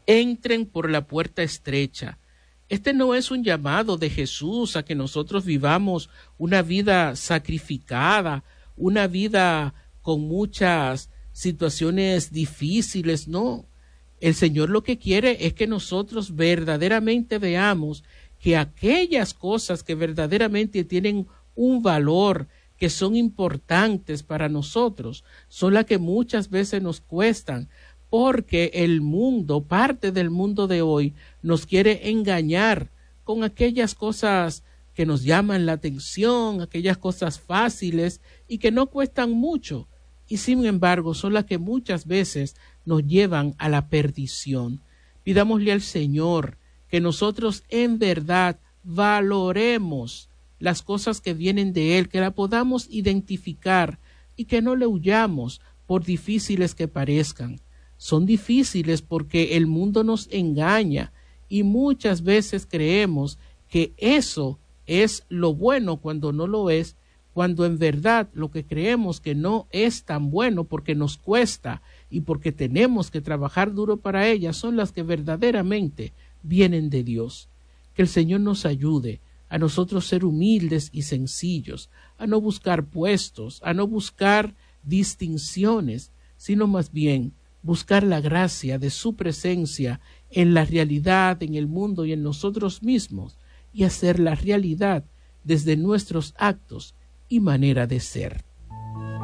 entren por la puerta estrecha. Este no es un llamado de Jesús a que nosotros vivamos una vida sacrificada, una vida con muchas situaciones difíciles, no. El Señor lo que quiere es que nosotros verdaderamente veamos que aquellas cosas que verdaderamente tienen un valor, que son importantes para nosotros, son las que muchas veces nos cuestan, porque el mundo, parte del mundo de hoy, nos quiere engañar con aquellas cosas que nos llaman la atención, aquellas cosas fáciles y que no cuestan mucho, y sin embargo son las que muchas veces nos llevan a la perdición. Pidámosle al Señor que nosotros en verdad valoremos las cosas que vienen de Él, que la podamos identificar y que no le huyamos por difíciles que parezcan. Son difíciles porque el mundo nos engaña y muchas veces creemos que eso es lo bueno cuando no lo es, cuando en verdad lo que creemos que no es tan bueno porque nos cuesta y porque tenemos que trabajar duro para ellas son las que verdaderamente vienen de Dios. Que el Señor nos ayude a nosotros ser humildes y sencillos, a no buscar puestos, a no buscar distinciones, sino más bien buscar la gracia de su presencia en la realidad, en el mundo y en nosotros mismos, y hacer la realidad desde nuestros actos y manera de ser.